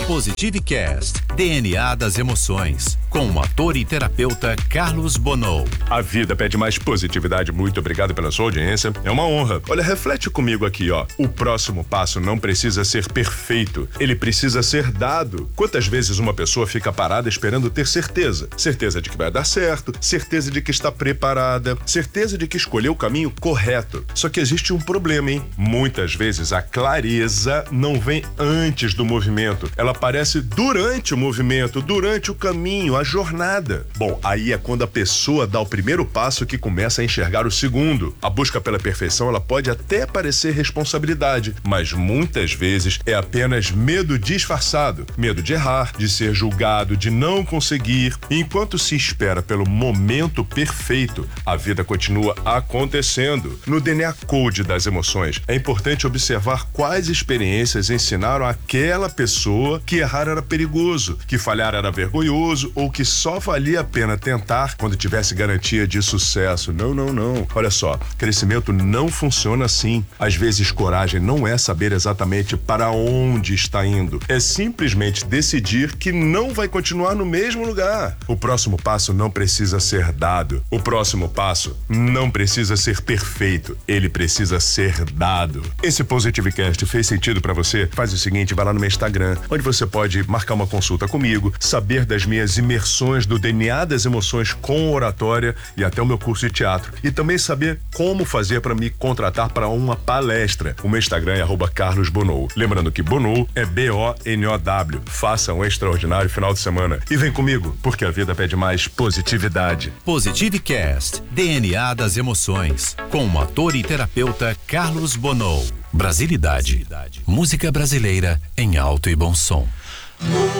Positivecast, DNA das emoções, com o ator e terapeuta Carlos Bonow. A vida pede mais positividade. Muito obrigado pela sua audiência. É uma honra. Olha, reflete comigo aqui, ó. O próximo passo não precisa ser perfeito. Ele precisa ser dado. Quantas vezes uma pessoa fica parada esperando ter certeza? Certeza de que vai dar certo, certeza de que está preparada, certeza de que escolheu o caminho correto. Só que existe um problema, hein? Muitas vezes a clareza não vem antes do movimento. Ela aparece durante o movimento, durante o caminho, a jornada. Bom, aí é quando a pessoa dá o primeiro passo que começa a enxergar o segundo. A busca pela perfeição, ela pode até parecer responsabilidade, mas muitas vezes é apenas medo disfarçado. Medo de errar, de ser julgado, de não conseguir. E enquanto se espera pelo momento perfeito, a vida continua acontecendo. No DNA Code das emoções, é importante observar quais experiências ensinaram aquela pessoa que errar era perigoso, que falhar era vergonhoso ou que só valia a pena tentar quando tivesse garantia de sucesso. Não. Olha só, crescimento não funciona assim. Às vezes, coragem não é saber exatamente para onde está indo. É simplesmente decidir que não vai continuar no mesmo lugar. O próximo passo não precisa ser dado. O próximo passo não precisa ser perfeito. Ele precisa ser dado. Esse Positivecast fez sentido para você? Faz o seguinte, vai lá no meu Instagram, onde você pode marcar uma consulta comigo, saber das minhas imersões do DNA das emoções com oratória e até o meu curso de teatro. E também saber como fazer para me contratar para uma palestra. O meu Instagram é @carlosbonow. Lembrando que Bonow é B-O-N-O-W. Faça um extraordinário final de semana. E vem comigo, porque a vida pede mais positividade. Positivecast, DNA das emoções, com o ator e terapeuta Carlos Bonow. Brasilidade. Música brasileira em alto e bom som.